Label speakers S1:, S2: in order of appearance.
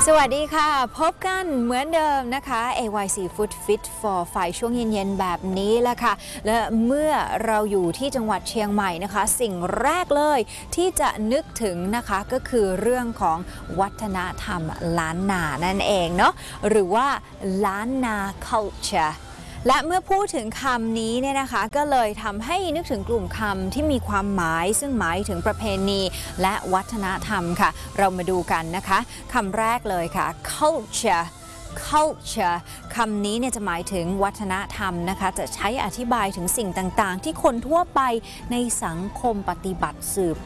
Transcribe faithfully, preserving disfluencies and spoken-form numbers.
S1: สวัสดีค่ะพบกันเหมือนเดิมนะคะ เอ วาย ซี Food Fit for ไฟช่วงเย็นๆแบบนี้แหละค่ะและเมื่อเราอยู่ที่จังหวัดเชียงใหม่นะคะสิ่งแรกเลยที่จะนึกถึงนะคะก็คือเรื่องของวัฒนธรรมล้านนานั่นเองเนาะหรือว่าล้านนา cultureและเมื่อพูดถึงคำนี้เนี่ยนะคะก็เลยทำให้นึกถึงกลุ่มคำที่มีความหมายซึ่งหมายถึงประเพณีและวัฒนธรรมค่ะเรามาดูกันนะคะคำแรกเลยค่ะ culture culture คำนี้เนี่ยจะหมายถึงวัฒนธรรมนะคะจะใช้อธิบายถึงสิ่งต่างๆที่คนทั่วไปในสังคมปฏิบัติสืบ